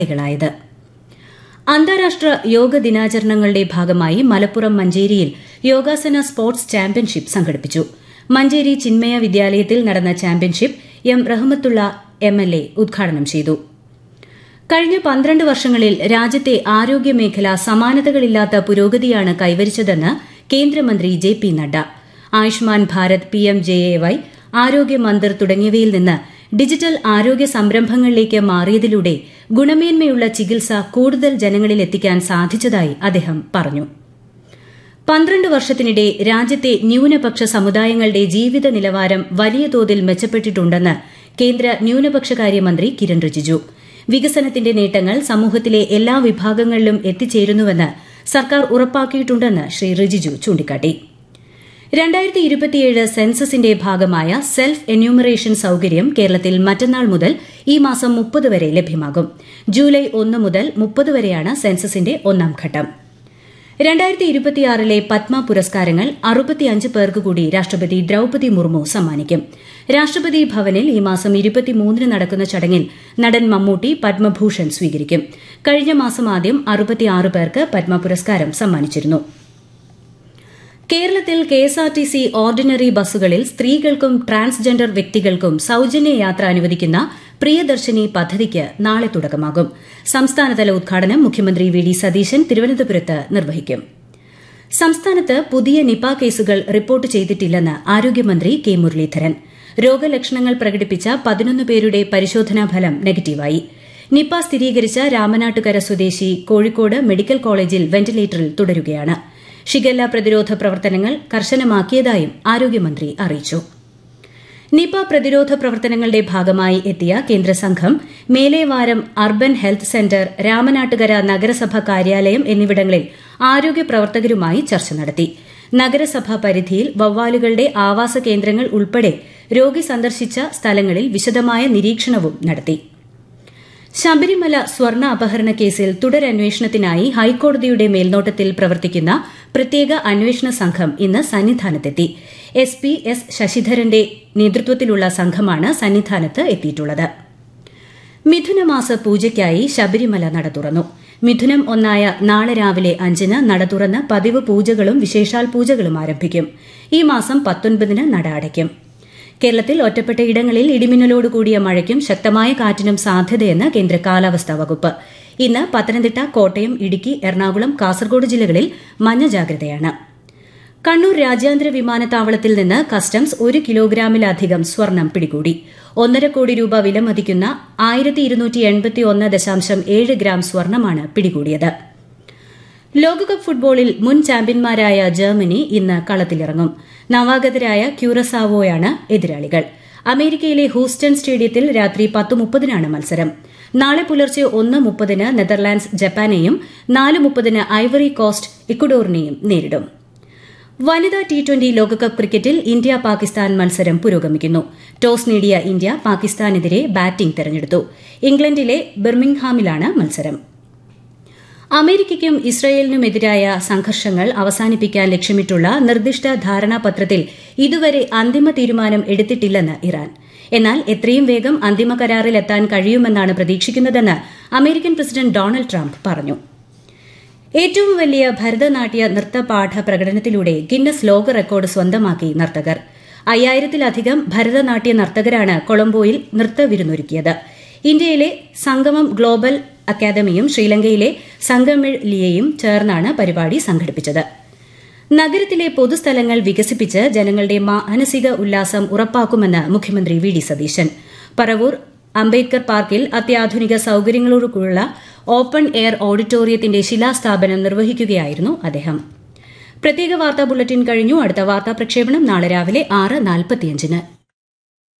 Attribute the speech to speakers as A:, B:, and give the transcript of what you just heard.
A: ായത് അന്താരാഷ്ട്ര യോഗ ദിനാചരണങ്ങളുടെ ഭാഗമായി മലപ്പുറം മഞ്ചേരിയിൽ യോഗാസന സ്പോർട്സ് ചാമ്പ്യൻഷിപ്പ് സംഘടിപ്പിച്ചു. മഞ്ചേരി ചിന്മയ വിദ്യാലയത്തിൽ നടന്ന ചാമ്പ്യൻഷിപ്പ് എം റഹ്മത്തുള്ള എംഎൽഎ ഉദ്ഘാടനം ചെയ്തു. കഴിഞ്ഞ 12 വർഷങ്ങളിൽ രാജ്യത്തെ ആരോഗ്യമേഖല സമാനതകളില്ലാത്ത പുരോഗതിയാണ് കൈവരിച്ചതെന്ന് കേന്ദ്രമന്ത്രി J P Nadda. Ayushman Bharat, PMJAY, ആരോഗ്യ മന്ദിർ തുടങ്ങിയവയിൽ നിന്ന് ഡിജിറ്റൽ ആരോഗ്യ സംരംഭങ്ങളിലേക്ക് മാറിയതിലൂടെ ഗുണമേന്മയുള്ള ചികിത്സ കൂടുതൽ ജനങ്ങളിൽ എത്തിക്കാൻ സാധിച്ചതായി അദ്ദേഹം പറഞ്ഞു. 12 വർഷത്തിനിടെ രാജ്യത്തെ ന്യൂനപക്ഷ സമുദായങ്ങളുടെ ജീവിത നിലവാരം വലിയ തോതിൽ മെച്ചപ്പെട്ടിട്ടുണ്ടെന്ന് കേന്ദ്ര ന്യൂനപക്ഷകാര്യമന്ത്രി കിരൺ റിജിജു. വികസനത്തിന്റെ നേട്ടങ്ങൾ സമൂഹത്തിലെ എല്ലാ വിഭാഗങ്ങളിലും എത്തിച്ചേരുന്നുവെന്ന് സർക്കാർ ഉറപ്പാക്കിയിട്ടുണ്ടെന്ന് ശ്രീ റിജിജു ചൂണ്ടിക്കാട്ടി. 2027 സെൻസസിന്റെ ഭാഗമായ സെൽഫ് എന്യൂമറേഷൻ സൌകര്യം കേരളത്തിൽ മറ്റന്നാൾ മുതൽ ഈ മാസം 30 വരെ ലഭ്യമാകും. ജൂലൈ 1 മുതൽ 30 വരെയാണ് സെൻസസിന്റെ ഒന്നാം ഘട്ടം. 2026 പത്മ പുരസ്കാരങ്ങൾ 65 പേർക്ക് കൂടി രാഷ്ട്രപതി ദ്രൌപദി മുർമു സമ്മാനിക്കും. രാഷ്ട്രപതി ഭവനിൽ ഈ മാസം 23 നടക്കുന്ന ചടങ്ങിൽ നടൻ മമ്മൂട്ടി പത്മഭൂഷൺ സ്വീകരിക്കും. കഴിഞ്ഞ മാസം ആദ്യം 66 പേർക്ക് പത്മ പുരസ്കാരം സമ്മാനിച്ചിരുന്നു. കേരളത്തിൽ KSRTC ഓർഡിനറി ബസ്സുകളിൽ സ്ത്രീകൾക്കും ട്രാൻസ്ജെൻഡർ വ്യക്തികൾക്കും സൌജന്യ യാത്ര അനുവദിക്കുന്ന പ്രിയദർശിനി പദ്ധതിക്ക് നാളെ തുടക്കമാകും. സംസ്ഥാനതല ഉദ്ഘാടനം മുഖ്യമന്ത്രി വി ഡി സതീശൻ തിരുവനന്തപുരത്ത് നിർവഹിക്കും. സംസ്ഥാനത്ത് പുതിയ നിപ കേസുകൾ റിപ്പോർട്ട് ചെയ്തിട്ടില്ലെന്ന് ആരോഗ്യമന്ത്രി കെ മുരളീധരൻ. രോഗലക്ഷണങ്ങൾ പ്രകടിപ്പിച്ച 11 പേരുടെ പരിശോധനാ ഫലം നെഗറ്റീവായി. നിപ സ്ഥിരീകരിച്ച രാമനാട്ടുകര സ്വദേശി കോഴിക്കോട് മെഡിക്കൽ കോളേജിൽ വെന്റിലേറ്ററിൽ തുടരുകയാണ്. ഷിഗല്ല പ്രതിരോധ പ്രവർത്തനങ്ങൾ കർശനമാക്കിയതായും ആരോഗ്യമന്ത്രി അറിയിച്ചു. നിപ പ്രതിരോധ പ്രവർത്തനങ്ങളുടെ ഭാഗമായി എത്തിയ കേന്ദ്ര സംഘം Melevaram urban health centre, Ramanattukara നഗരസഭ കാര്യാലയം എന്നിവിടങ്ങളിൽ ആരോഗ്യ പ്രവർത്തകരുമായി ചർച്ച നടത്തി. നഗരസഭാ പരിധിയിൽ വവ്വാലുകളുടെ ആവാസ കേന്ദ്രങ്ങൾ ഉൾപ്പെടെ രോഗി സന്ദർശിച്ച സ്ഥലങ്ങളിൽ വിശദമായ നിരീക്ഷണവും നടത്തി. ശബരിമല സ്വർണ്ണ അപഹരണ കേസിൽ തുടരന്വേഷണത്തിനായി ഹൈക്കോടതിയുടെ മേൽനോട്ടത്തിൽ പ്രവർത്തിക്കുന്ന പ്രത്യേക അന്വേഷണ സംഘം ഇന്ന് സന്നിധാനത്തെത്തി. SP S ശശിധരന്റെ നേതൃത്വത്തിലുള്ള സംഘമാണ് സന്നിധാനത്ത് എത്തിയിട്ടുള്ളത്. മിഥുനമാസ പൂജയ്ക്കായി ശബരിമല നട തുറന്നു. മിഥുനം 1 നാളെ രാവിലെ 5-ന് നട തുറന്ന് പതിവ് പൂജകളും വിശേഷാൽ പൂജകളും ആരംഭിക്കും. ഈ മാസം 19-ന് നട അടയ്ക്കും. കേരളത്തിൽ ഒറ്റപ്പെട്ട ഇടങ്ങളിൽ ഇടിമിന്നലോടുകൂടിയ മഴയ്ക്കും ശക്തമായ കാറ്റിനും സാധ്യതയെന്ന് കേന്ദ്ര കാലാവസ്ഥാ വകുപ്പ്. ഇന്ന് പത്തനംതിട്ട, കോട്ടയം, ഇടുക്കി, എറണാകുളം, കാസർഗോഡ് ജില്ലകളിൽ മഞ്ഞ ജാഗ്രതയാണ്. കണ്ണൂർ രാജ്യാന്തര വിമാനത്താവളത്തിൽ നിന്ന് കസ്റ്റംസ് 1 കിലോഗ്രാമിലധികം സ്വർണം പിടികൂടി. 1.5 കോടി രൂപ വിലമതിക്കുന്ന 1281.7 ഗ്രാം സ്വർണമാണ് പിടികൂടിയത്. ലോകകപ്പ് ഫുട്ബോളിൽ മുൻ ചാമ്പ്യന്മാരായ ജർമ്മനി ഇന്ന് കളത്തിലിറങ്ങും. നവാഗതരായ ക്യൂറസാവോയാണ് എതിരാളികൾ. അമേരിക്കയിലെ ഹൂസ്റ്റൺ സ്റ്റേഡിയത്തിൽ രാത്രി 10:30-നാണ് മത്സരം. നാളെ പുലർച്ചെ 1:30-ന് നെതർലാൻഡ്സ് ജപ്പാനെയും 4:30-ന് ഐവറി കോസ്റ്റ് ഇക്വഡോറിനെയും നേരിടും. വനിതാ T20 ലോകകപ്പ് ക്രിക്കറ്റിൽ ഇന്ത്യ പാകിസ്ഥാൻ മത്സരം പുരോഗമിക്കുന്നു. ടോസ് നേടിയ ഇന്ത്യ പാകിസ്ഥാനെതിരെ ബാറ്റിംഗ് തെരഞ്ഞെടുത്തു. ഇംഗ്ലണ്ടിലെ ബിർമിംഗ്ഹാമിലാണ് മത്സരം. അമേരിക്കയ്ക്കും ഇസ്രയേലിനുമെതിരായ സംഘർഷങ്ങൾ അവസാനിപ്പിക്കാൻ ലക്ഷ്യമിട്ടുള്ള നിർദ്ദിഷ്ട ധാരണാപത്രത്തിൽ ഇതുവരെ അന്തിമ തീരുമാനം എടുത്തിട്ടില്ലെന്ന് ഇറാൻ. എന്നാൽ എത്രയും വേഗം അന്തിമ കരാറിലെത്താൻ കഴിയുമെന്നാണ് പ്രതീക്ഷിക്കുന്നതെന്ന് അമേരിക്കൻ പ്രസിഡന്റ് ഡൊണാൾഡ് ട്രംപ് പറഞ്ഞു. ഏറ്റവും വലിയ ഭരതനാട്യ നൃത്തപാഠ പ്രകടനത്തിലൂടെ ഗിന്നസ് ലോക റെക്കോർഡ് സ്വന്തമാക്കി നർത്തകർ. 5000-ലധികം ഭരതനാട്യ നർത്തകരാണ് കൊളംബോയിൽ നൃത്തവിരുന്നൊരുക്കിയത്. ഇന്ത്യയിലെ സംഗമം ഗ്ലോബൽ അക്കാദമിയും ശ്രീലങ്കയിലെ സംഗമിഴ് ലിയയും ചേർന്നാണ് പരിപാടി സംഘടിപ്പിച്ചത്. നഗരത്തിലെ പൊതുസ്ഥലങ്ങൾ വികസിപ്പിച്ച് ജനങ്ങളുടെ മാനസിക ഉല്ലാസം ഉറപ്പാക്കുമെന്ന് മുഖ്യമന്ത്രി വി ഡി സതീശൻ. പറവൂർ അംബേദ്കർ പാർക്കിൽ അത്യാധുനിക സൌകര്യങ്ങളോടുള്ള ഓപ്പൺ എയർ ഓഡിറ്റോറിയത്തിന്റെ ശിലാസ്ഥാപനം നിർവഹിക്കുകയായിരുന്നു അദ്ദേഹം. പ്രത്യേക വാർത്താ ബുള്ളറ്റിൻ കഴിഞ്ഞു. അടുത്ത വാർത്താ പ്രക്ഷേപണം നാളെ രാവിലെ 6:45-ന്.